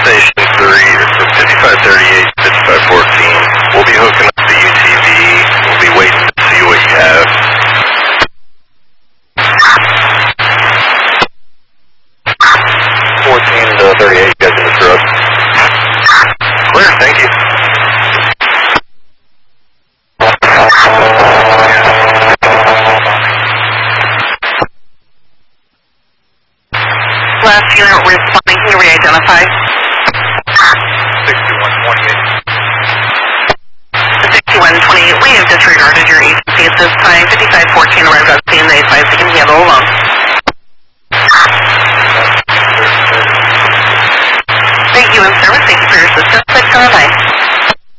Station 3, so 5538, 5514. We'll be hooking up the UTV. We'll be waiting to see what you have. 14 to 38, you guys in the truck. Clear, thank you. Last unit responding, can you re-identify? 6128. 6128, we have